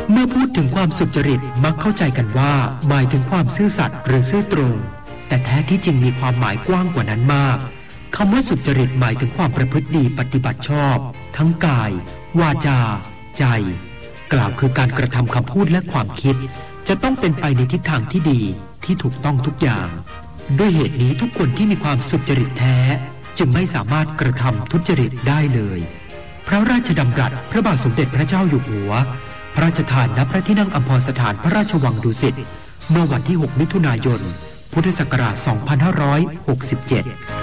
เมื่อพูดถึงความสุจริตมักเข้าใจกันว่าหมายถึงความซื่อสัตย์หรือซื่อตรงแต่แท้ที่จริงมีความหมายกว้างกว่านั้นมากคำว่าสุจริตหมายถึงความประพฤติดีปฏิบัติชอบทั้งกายวาจาใจกล่าวคือการกระทำคำพูดและความคิดจะต้องเป็นไปในทิศทางที่ดีที่ถูกต้องทุกอย่างด้วยเหตุนี้ทุกคนที่มีความสุจริตแท้จึงไม่สามารถกระทำทุจริตได้เลยพระราชดำรัสพระบาทสมเด็จพระเจ้าอยู่หัวพระราชทานณพระที่นั่งอัมพรสถานพระราชวังดุสิตเมื่อวันที่6มิถุนายนพุทธศักราช2567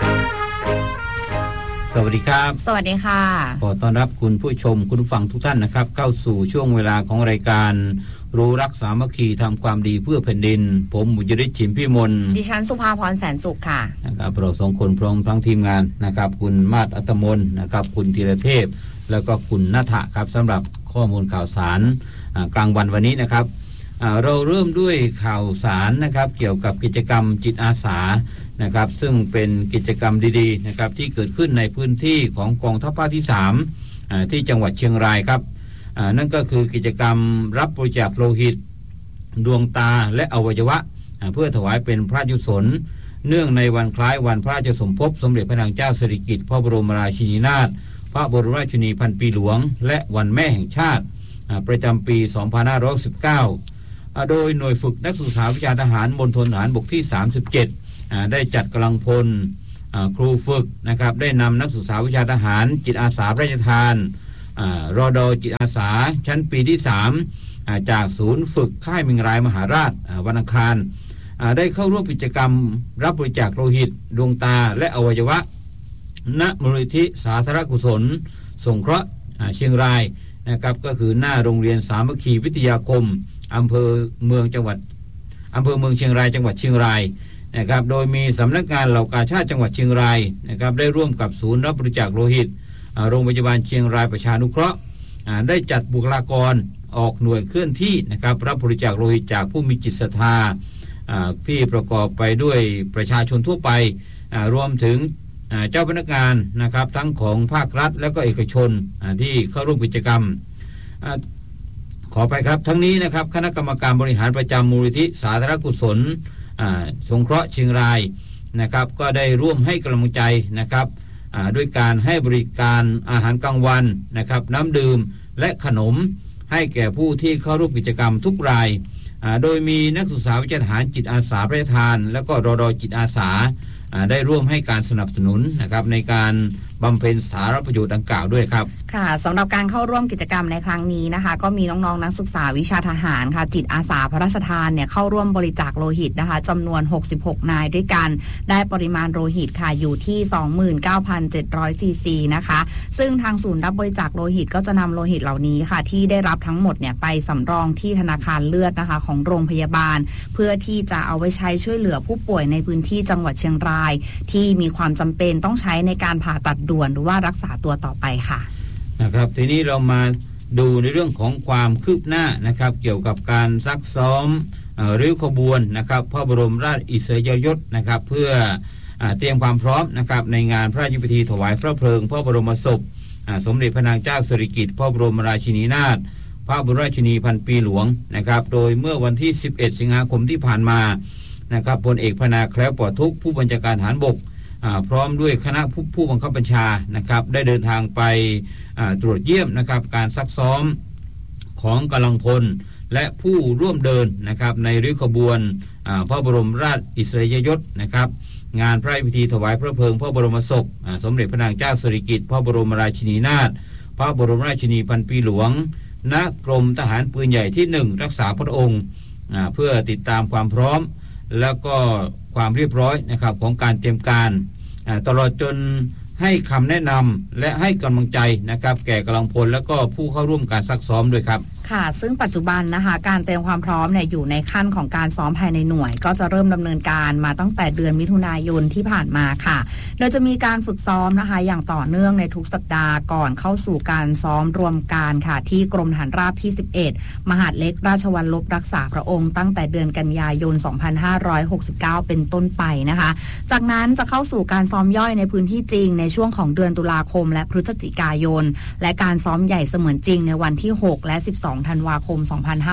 สวัสดีครับสวัสดีค่ะขอต้อนรับคุณผู้ชมคุณผู้ฟังทุกท่านนะครับเข้าสู่ช่วงเวลาของรายการรู้รักสามัคคีทำความดีเพื่อแผ่นดินผมบุญยฤทธิ์ ฉิมพิมลดิฉันสุภาพรแสนสุขค่ะนะครับเราสองคนพร้อมทั้งทีมงานนะครับคุณมาศอัตมนนะครับคุณธีรเทพแล้วก็คุณณัฐครับสำหรับข้อมูลข่าวสารกลางวันวันนี้นะครับเราเริ่มด้วยข่าวสารนะครับเกี่ยวกับกิจกรรมจิตอาสานะครับซึ่งเป็นกิจกรรมดีๆนะครับที่เกิดขึ้นในพื้นที่ของกองทัพภาคที่3ที่จังหวัดเชียงรายครับนั่นก็คือกิจกรรมรับบริจาคโลหิตดวงตาและอวัยวะเพื่อถวายเป็นพระราชกุศลเนื่องในวันคล้ายวันพระราชสมภพสมเด็จพระนางเจ้าสิริกิติ์พระบรมราชินีนาถพระบรมราชินีพันปีหลวงและวันแม่แห่งชาติประจำปี 2519 โดยหน่วยฝึกนักศึกษาวิชาทหารมณฑลทหารบกที่ 37ได้จัดกำลังพลครูฝึกนะครับได้นำนักศึกษาวิชาทหารจิตอาสาพระราชทานรดจิตอาสาชั้นปีที่3จากศูนย์ฝึกค่ายเมงรายมหาราชวันอังคารได้เข้าร่วมกิจกรรมรับบริจาคโลหิตดวงตาและอวัยวะณมูลนิธิสาธารณกุศลสงเคราะห์เชียงรายนะครับก็คือหน้าโรงเรียนสามัคคีวิทยาคมอำเภอเมืองเชียงรายจังหวัดเชียงรายนะครับโดยมีสำนักงานเหล่ากาชาติจังหวัดเชียงรายนะครับได้ร่วมกับศูนย์รับบริจาคโลหิตโรงพยาบาลเชียงรายประชานุเคราะห์ได้จัดบุคลากรออกหน่วยเคลื่อนที่นะครับรับบริจาคโลหิตจากผู้มีจิตศรัทธาที่ประกอบไปด้วยประชาชนทั่วไปรวมถึงเจ้าพนักงานนะครับทั้งของภาครัฐและก็เอกชนที่เข้าร่วมกิจกรรมขอไปครับทั้งนี้นะครับคณะกรรมการบริหารประจำมูลนิธิสาธารณกุศลสงเคราะห์เชียงรายนะครับก็ได้ร่วมให้กำลังใจนะครับด้วยการให้บริการอาหารกลางวันนะครับน้ำดื่มและขนมให้แก่ผู้ที่เข้าร่วมกิจกรรมทุกรายโดยมีนักศึกษาวิชาทหารจิตอาสาพระราชทานและก็รดจิตอาสาได้ร่วมให้การสนับสนุนนะครับในการบำเพ็ญสาธารณประโยชน์ดังกล่าวด้วยครับค่ะสำหรับการเข้าร่วมกิจกรรมในครั้งนี้นะคะก็มีน้องๆนักศึกษาวิชาทหารค่ะจิตอาสาพระราชทานเนี่ยเข้าร่วมบริจาคโลหิตนะคะจำนวน66นายด้วยกันได้ปริมาณโลหิตค่ะอยู่ที่ 29,700 ซีซีนะคะซึ่งทางศูนย์รับบริจาคโลหิตก็จะนำโลหิตเหล่านี้ค่ะที่ได้รับทั้งหมดเนี่ยไปสำรองที่ธนาคารเลือดนะคะของโรงพยาบาลเพื่อที่จะเอาไว้ใช้ช่วยเหลือผู้ป่วยในพื้นที่จังหวัดเชียงรายที่มีความจำเป็นต้องใช้ในการผ่าตัดด่วนหรือว่ารักษาตัวต่อไปค่ะนะครับทีนี้เรามาดูในเรื่องของความคืบหน้านะครับเกี่ยวกับการซักซ้อมริ้วขบวนนะครับพระบรมราชอิสริยยศนะครับเพื่อเตรียมความพร้อมนะครับในงานพระราชพิธีถวายพระเพลิงพระบรมศพสมเด็จพระนางเจ้าสิริกิติ์พระบรมราชินีนาถพระบรมราชินีพันปีหลวงนะครับโดยเมื่อวันที่11สิงหาคมที่ผ่านมานะครับพลเอกพนาแคล้วปลอดทุกข์ผู้บัญชาการทหารบกพร้อมด้วยคณะผู้บังคับบัญชานะครับได้เดินทางไปตรวจเยี่ยมนะครับการซักซ้อมของกำลังพลและผู้ร่วมเดินนะครับในริ้วขบวนพระบรมราชอิสริยยศนะครับงานพระราชพิธีถวายพระเพลิงพระบรมศพสมเด็จพระนางเจ้าสิริกิติ์พระบรมราชินีนาถพระบรมราชินีพันปีหลวงณกรมทหารปืนใหญ่ที่1รักษาพระองค์เพื่อติดตามความพร้อมแล้วก็ความเรียบร้อยนะครับของการเตรียมการตลอดจนให้คำแนะนำและให้กำลังใจนะครับแก่กำลังพลและก็ผู้เข้าร่วมการซักซ้อมด้วยครับค่ะซึ่งปัจจุบันนะคะการเตรียมความพร้อมเนี่ยอยู่ในขั้นของการซ้อมภายในหน่วยก็จะเริ่มดำเนินการมาตั้งแต่เดือนมิถุนายนที่ผ่านมาค่ะโดยจะมีการฝึกซ้อมนะคะอย่างต่อเนื่องในทุกสัปดาห์ก่อนเข้าสู่การซ้อมรวมการค่ะที่กรมทหารราบที่11มหาดเล็กราชวัลลบรักษาพระองค์ตั้งแต่เดือนกันยายน2569เป็นต้นไปนะคะจากนั้นจะเข้าสู่การซ้อมย่อยในพื้นที่จริงในช่วงของเดือนตุลาคมและพฤศจิกายนและการซ้อมใหญ่เสมือนจริงในวันที่6และ12ธันวาคม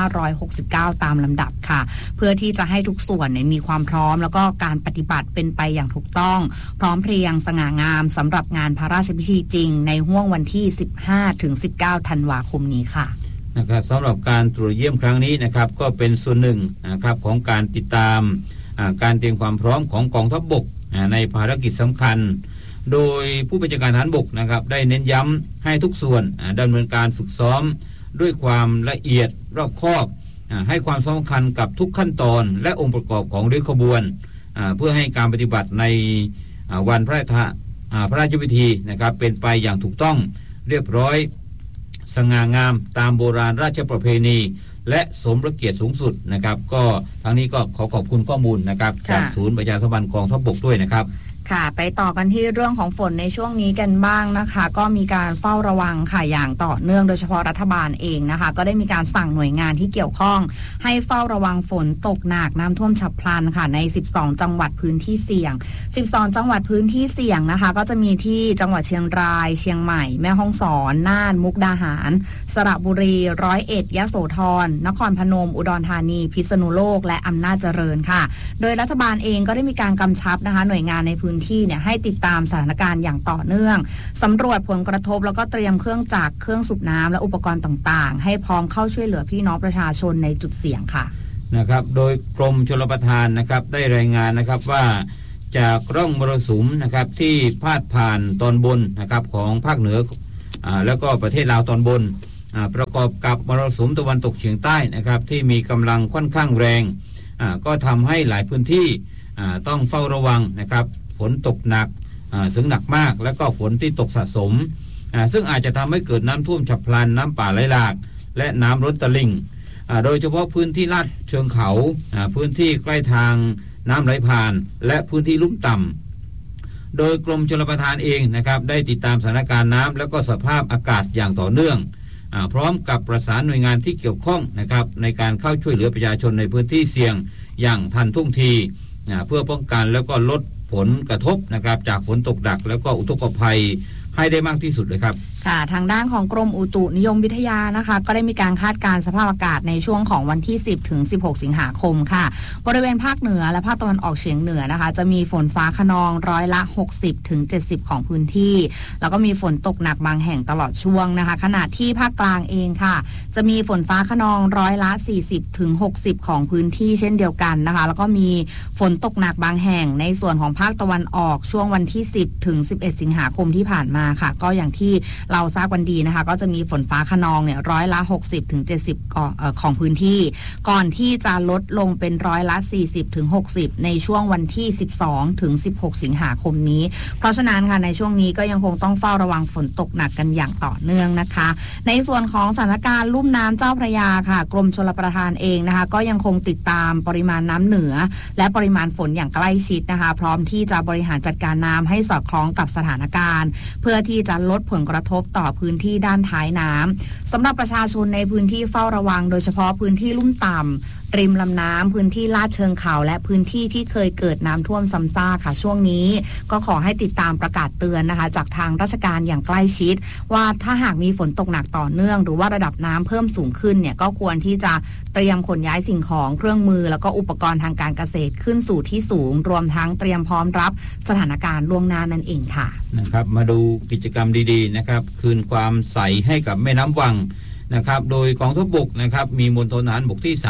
2569ตามลำดับค่ะเพื่อที่จะให้ทุกส่วนมีความพร้อมแล้วก็การปฏิบัติเป็นไปอย่างถูกต้องพร้อมเพรียงสง่างามสำหรับงานพระราชพิธีจริงในห้วงวันที่15ถึง19ธันวาคมนี้ค่ะนะครับสำหรับการตรวจเยี่ยมครั้งนี้นะครับก็เป็นส่วนหนึ่งนะครับของการติดตามการเตรียมความพร้อมของกองทัพบกในภารกิจสำคัญโดยผู้บัญชาการทหารบกนะครับได้เน้นย้ำให้ทุกส่วนดำเนินการฝึกซ้อมด้วยความละเอียดรอบคอบให้ความสำคัญกับทุกขั้นตอนและองค์ประกอบของริ้วขบวนเพื่อให้การปฏิบัติในวันพระราชพิธีนะครับเป็นไปอย่างถูกต้องเรียบร้อยสง่างามตามโบราณราชประเพณีและสมพระเกียรติสูงสุดนะครับก็ทั้งนี้ก็ขอขอบคุณข้อมูลนะครับจากศูนย์ประชาสัมพันธ์กองทัพบกด้วยนะครับค่ะไปต่อกันที่เรื่องของฝนในช่วงนี้กันบ้างนะคะก็มีการเฝ้าระวังค่ะอย่างต่อเนื่องโดยเฉพาะรัฐบาลเองนะคะก็ได้มีการสั่งหน่วยงานที่เกี่ยวข้องให้เฝ้าระวังฝนตกหนักน้ำท่วมฉับพลันค่ะใน12จังหวัดพื้นที่เสี่ยง12จังหวัดพื้นที่เสี่ยงนะคะก็จะมีที่จังหวัดเชียงรายเชียงใหม่แม่ฮ่องสอนน่านมุกดาหารสระบุรีร้อยเอ็ดยโสธรนครพนมอุดรธานีพิษณุโลกและอำนาจเจริญค่ะโดยรัฐบาลเองก็ได้มีการกำชับนะคะหน่วยงานในพื้นที่เนี่ยให้ติดตามสถานการณ์อย่างต่อเนื่องสำรวจผลกระทบแล้วก็เตรียมเครื่องจักรเครื่องสูบน้ำและอุปกรณ์ต่างๆให้พร้อมเข้าช่วยเหลือพี่น้องประชาชนในจุดเสี่ยงค่ะนะครับโดยกรมชลประทานนะครับได้รายงานนะครับว่าจากร่องมรสุมนะครับที่พาดผ่านตอนบนนะครับของภาคเหนือแล้วก็ประเทศลาวตอนบนประกอบกับมรสุมตะวันตกเฉียงใต้นะครับที่มีกำลังค่อนข้างแรงก็ทำให้หลายพื้นที่ต้องเฝ้าระวังนะครับฝนตกหนักถึงหนักมากแล้วก็ฝนที่ตกสะสมซึ่งอาจจะทำให้เกิดน้ำท่วมฉับพลันน้ำป่าไหลหลากและน้ำล้นตลิ่งโดยเฉพาะพื้นที่ลาดเชิงเขาพื้นที่ใกล้ทางน้ำไหลผ่านและพื้นที่ลุ่มต่ำโดยกรมชลประทานเองนะครับได้ติดตามสถานการณ์น้ำแล้วก็สภาพอากาศอย่างต่อเนื่องพร้อมกับประสานหน่วยงานที่เกี่ยวข้องนะครับในการเข้าช่วยเหลือประชาชนในพื้นที่เสี่ยงอย่างทันท่วงทีเพื่อป้องกันแล้วก็ลดผลกระทบนะครับจากฝนตกหนักแล้วก็อุทกภัยให้ได้มากที่สุดเลยครับค่ะทางด้านของกรมอุตุนิยมวิทยานะคะก็ได้มีการคาดการณ์สภาพอากาศในช่วงของวันที่10ถึง16สิงหาคมค่ะบริเวณภาคเหนือและภาคตะวันออกเฉียงเหนือนะคะจะมีฝนฟ้าคะนองร้อยละ60ถึง70ของพื้นที่แล้วก็มีฝนตกหนักบางแห่งตลอดช่วงนะคะขณะที่ภาคกลางเองค่ะจะมีฝนฟ้าคะนองร้อยละ40ถึง60ของพื้นที่เช่นเดียวกันนะคะแล้วก็มีฝนตกหนักบางแห่งในส่วนของภาคตะวันออกช่วงวันที่10ถึง11สิงหาคมที่ผ่านมาค่ะก็อย่างที่เราทราบกันดีนะคะก็จะมีฝนฟ้าคะนองเนี่ยร้อยละ60ถึง70ของพื้นที่ก่อนที่จะลดลงเป็นร้อยละ40ถึง60ในช่วงวันที่12ถึง16สิงหาคมนี้เพราะฉะนั้นค่ะในช่วงนี้ก็ยังคงต้องเฝ้าระวังฝนตกหนักกันอย่างต่อเนื่องนะคะในส่วนของสถานการณ์ลุ่มน้ำเจ้าพระยาค่ะกรมชลประทานเองนะคะก็ยังคงติดตามปริมาณน้ำเหนือและปริมาณฝนอย่างใกล้ชิดนะคะพร้อมที่จะบริหารจัดการน้ำให้สอดคล้องกับสถานการณ์เพื่อที่จะลดผลกระทบต่อพื้นที่ด้านท้ายน้ำสำหรับประชาชนในพื้นที่เฝ้าระวังโดยเฉพาะพื้นที่ลุ่มต่ำริมลำน้ำพื้นที่ลาดเชิงเขาและพื้นที่ที่เคยเกิดน้ำท่วมซ้ำซากค่ะช่วงนี้ก็ขอให้ติดตามประกาศเตือนนะคะจากทางราชการอย่างใกล้ชิดว่าถ้าหากมีฝนตกหนักต่อเนื่องหรือว่าระดับน้ำเพิ่มสูงขึ้นเนี่ยก็ควรที่จะเตรียมขนย้ายสิ่งของเครื่องมือแล้วก็อุปกรณ์ทางการเกษตรขึ้นสู่ที่สูงรวมทั้งเตรียมพร้อมรับสถานการณ์ล่วงหน้านั่นเองค่ะนะครับมาดูกิจกรรมดีๆนะครับคืนความใสให้กับแม่น้ำวังนะครับโดยกองทัพบกนะครับมีมณฑลทหารบกที่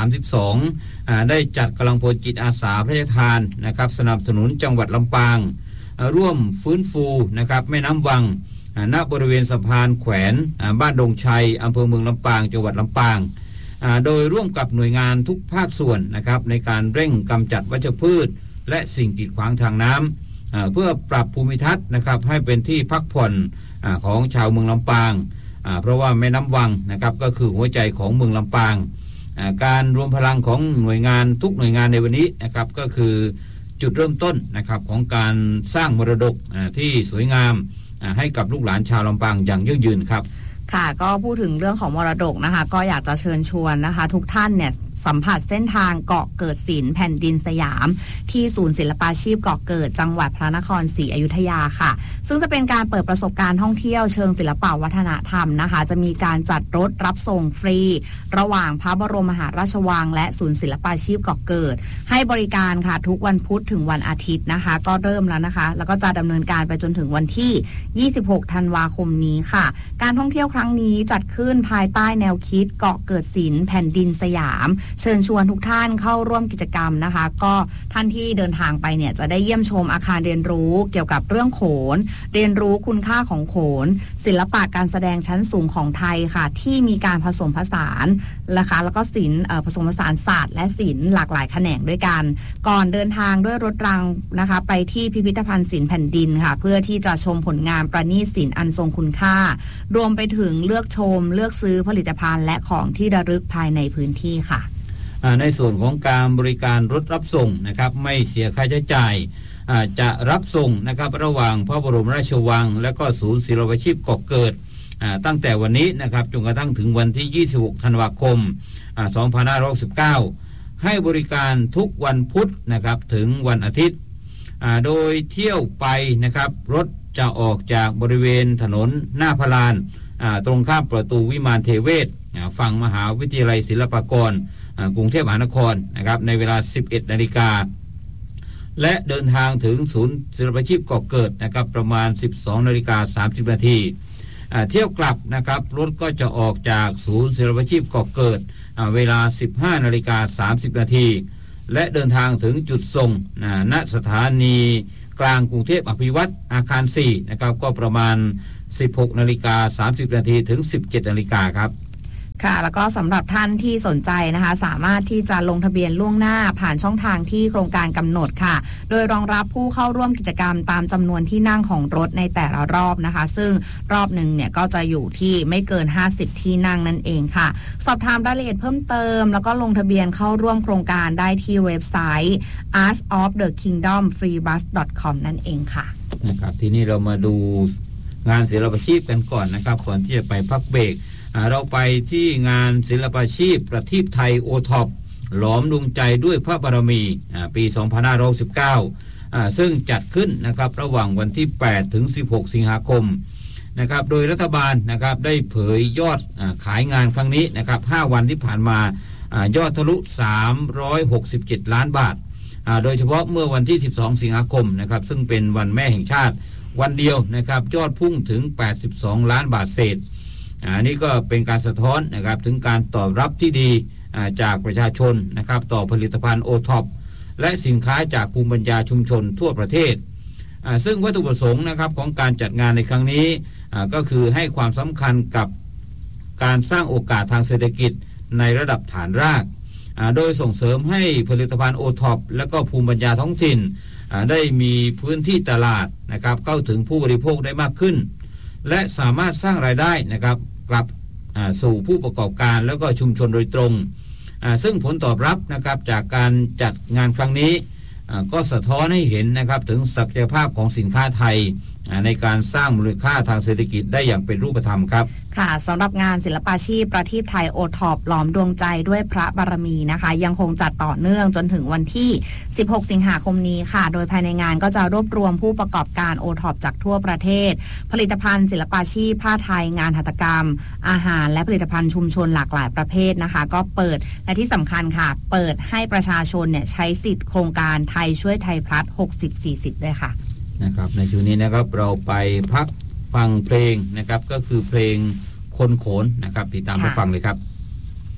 32ได้จัดกำลังพลจิตอาสาพระราชทานนะครับสนับสนุนจังหวัดลำปางร่วมฟื้นฟูนะครับแม่น้ำวังณบริเวณสะพานแขวนบ้านดงชัยอำเภอเมืองลำปางจังหวัดลำปางโดยร่วมกับหน่วยงานทุกภาคส่วนนะครับในการเร่งกำจัดวัชพืชและสิ่งกีดขวางทางน้ำเพื่อปรับภูมิทัศน์นะครับให้เป็นที่พักผ่อนของชาวเมืองลำปางเพราะว่าแม่น้ำวังนะครับก็คือหัวใจของเมืองลำปางการรวมพลังของหน่วยงานทุกหน่วยงานในวันนี้นะครับก็คือจุดเริ่มต้นนะครับของการสร้างมรดกที่สวยงามให้กับลูกหลานชาวลำปางอย่างยั่งยืนครับค่ะก็พูดถึงเรื่องของมรดกนะคะก็อยากจะเชิญชวนนะคะทุกท่านเนี่ยสัมผัสเส้นทางเกาะเกิดศิลป์แผ่นดินสยามที่ศูนย์ศิลปาชีพเกาะเกิดจังหวัดพระนครศรีอยุธยาค่ะซึ่งจะเป็นการเปิดประสบการณ์ท่องเที่ยวเชิงศิลปวัฒนธรรมนะคะจะมีการจัดรถรับส่งฟรีระหว่างพระบรมมหาราชวังและศูนย์ศิลปาชีพเกาะเกิดให้บริการค่ะทุกวันพุธถึงวันอาทิตย์นะคะก็เริ่มแล้วนะคะแล้วก็จะดำเนินการไปจนถึงวันที่26ธันวาคมนี้ค่ะการท่องเที่ยวครั้งนี้จัดขึ้นภายใต้แนวคิดเกาะเกิดศิลป์แผ่นดินสยามเชิญชวนทุกท่านเข้าร่วมกิจกรรมนะคะก็ท่านที่เดินทางไปเนี่ยจะได้เยี่ยมชมอาคารเรียนรู้เกี่ยวกับเรื่องโขนเรียนรู้คุณค่าของโขนศิลปะการแสดงชั้นสูงของไทยค่ะที่มีการผสมผสานนะคะแล้วก็ศิลป์ผสมผสานศาสตร์และศิลป์หลากหลายแขนงด้วยกันก่อนเดินทางด้วยรถรางนะคะไปที่พิพิธภัณฑ์ศิลป์แผ่นดินค่ะเพื่อที่จะชมผลงานประณีตศิลป์อันทรงคุณค่ารวมไปถึงเลือกชมเลือกซื้อผลิตภัณฑ์และของที่ระลึกภายในพื้นที่ค่ะในส่วนของการบริการรถรับส่งนะครับไม่เสียค่าใช้จ่ายจะรับส่งนะครับระหว่างพระบรมราชวังและก็ศูนย์ศิลปาชีพเกาะเกิดตั้งแต่วันนี้นะครับจนกระทั่งถึงวันที่26ธันวาคม2569ให้บริการทุกวันพุธนะครับถึงวันอาทิตย์โดยเที่ยวไปนะครับรถจะออกจากบริเวณถนนหน้าพระลานตรงข้ามประตูวิมานเทเวศฝั่งมหาวิทยาลัยศิลปากรกรุงเทพมหานครนะครับในเวลา 11 นาฬิกาและเดินทางถึงศูนย์ศิลปาชีพเกาะเกิดนะครับประมาณ 12 นาฬิกา 30 นาทีเที่ยวกลับนะครับรถก็จะออกจากศูนย์ศิลปาชีพเกาะเกิดเวลา 15 นาฬิกา 30 นาทีและเดินทางถึงจุดส่งณสถานีกลางกรุงเทพอภิวัตรอาคาร 4 นะครับก็ประมาณ 16 นาฬิกา 30 นาทีถึง 17 นาฬิกาครับค่ะแล้วก็สำหรับท่านที่สนใจนะคะสามารถที่จะลงทะเบียนล่วงหน้าผ่านช่องทางที่โครงการกำหนดค่ะโดยรองรับผู้เข้าร่วมกิจกรรมตามจำนวนที่นั่งของรถในแต่ละรอบนะคะซึ่งรอบหนึ่งเนี่ยก็จะอยู่ที่ไม่เกิน50ที่นั่งนั่นเองค่ะสอบถามรายละเอียดเพิ่มเติมแล้วก็ลงทะเบียนเข้าร่วมโครงการได้ที่เว็บไซต์ artofthekingdomfreebus.com นั่นเองค่ะนะครับทีนี้เรามาดูงานศิลปาชีพกันก่อนนะครับก่อนที่จะไปพักเบรกเราไปที่งานศิลปาชีพประทีปไทยโอท็อปหลอมดวงใจด้วยพระบารมีปี 2519ซึ่งจัดขึ้นนะครับระหว่างวันที่8ถึง16สิงหาคมนะครับโดยรัฐบาลนะครับได้เผยยอดขายงานครั้งนี้นะครับ5วันที่ผ่านมายอดทะลุ367ล้านบาทโดยเฉพาะเมื่อวันที่12สิงหาคมนะครับซึ่งเป็นวันแม่แห่งชาติวันเดียวนะครับยอดพุ่งถึง82ล้านบาทเศษนี่ก็เป็นการสะท้อนนะครับถึงการตอบรับที่ดีจากประชาชนนะครับต่อผลิตภัณฑ์โอท็อปและสินค้าจากภูมิปัญญาชุมชนทั่วประเทศซึ่งวัตถุประสงค์นะครับของการจัดงานในครั้งนี้ก็คือให้ความสำคัญกับการสร้างโอกาสทางเศรษฐกิจในระดับฐานรากโดยส่งเสริมให้ผลิตภัณฑ์โอท็อปและก็ภูมิปัญญาท้องถิ่นได้มีพื้นที่ตลาดนะครับเข้าถึงผู้บริโภคได้มากขึ้นและสามารถสร้างรายได้นะครับกลับสู่ผู้ประกอบการแล้วก็ชุมชนโดยตรงซึ่งผลตอบรับนะครับจากการจัดงานครั้งนี้ก็สะท้อนให้เห็นนะครับถึงศักยภาพของสินค้าไทยในการสร้างมูลค่าทางเศรษฐกิจได้อย่างเป็นรูปธรรมครับค่ะสำหรับงานศิลปาชีพประทีปไทยโอท็อปหลอมดวงใจด้วยพระบารมีนะคะยังคงจัดต่อเนื่องจนถึงวันที่16สิงหาคมนี้ค่ะโดยภายในงานก็จะรวบรวมผู้ประกอบการโอท็อปจากทั่วประเทศผลิตภัณฑ์ศิลปาชีพผ้าไทยงานหัตถกรรมอาหารและผลิตภัณฑ์ชุมชนหลากหลายประเภทนะคะก็เปิดและที่สำคัญค่ะเปิดให้ประชาชนเนี่ยใช้สิทธิ์โครงการไทยช่วยไทยพลัส60-40ด้วยค่ะนะครับในช่วงนี้นะครับเราไปพักฟังเพลงนะครับก็คือเพลงคนโขนนะครับติดตามรับฟังเลยครับ